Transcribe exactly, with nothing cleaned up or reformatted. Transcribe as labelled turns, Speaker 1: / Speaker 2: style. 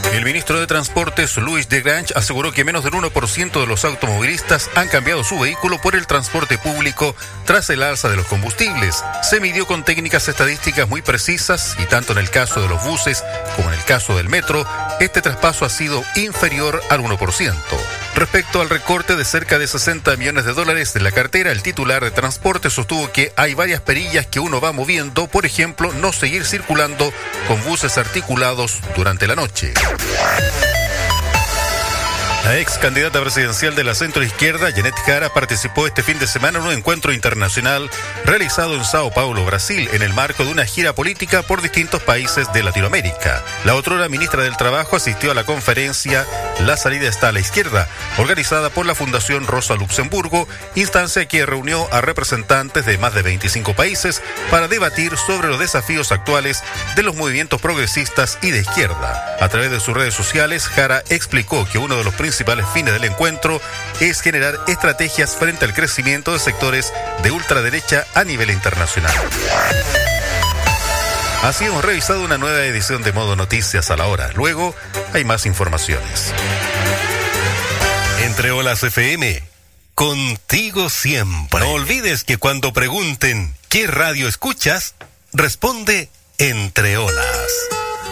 Speaker 1: El ministro de Transportes, Luis de Grange, aseguró que menos del uno por ciento de los automovilistas han cambiado su vehículo por el transporte público tras el alza de los combustibles. Se midió con técnicas estadísticas muy precisas y tanto en el caso de los buses como en el caso del metro, este traspaso ha sido inferior al uno por ciento. Respecto al recorte de cerca de sesenta millones de dólares de la cartera, el titular de Transporte sostuvo que hay varias perillas que uno va moviendo, por ejemplo, no seguir circulando con buses articulados durante la noche. La ex candidata presidencial de la centroizquierda, Janet Jara, participó este fin de semana en un encuentro internacional realizado en Sao Paulo, Brasil, en el marco de una gira política por distintos países de Latinoamérica. La otrora ministra del Trabajo asistió a la conferencia La salida está a la izquierda, organizada por la Fundación Rosa Luxemburgo, instancia que reunió a representantes de más de veinticinco países para debatir sobre los desafíos actuales de los movimientos progresistas y de izquierda. A través de sus redes sociales, Jara explicó que uno de los principales fines del encuentro es generar estrategias frente al crecimiento de sectores de ultraderecha a nivel internacional. Así hemos revisado una nueva edición de Modo Noticias a la hora. Luego hay más informaciones.
Speaker 2: Entre Olas F M, contigo siempre. No olvides que cuando pregunten ¿qué radio escuchas? Responde Entre Olas.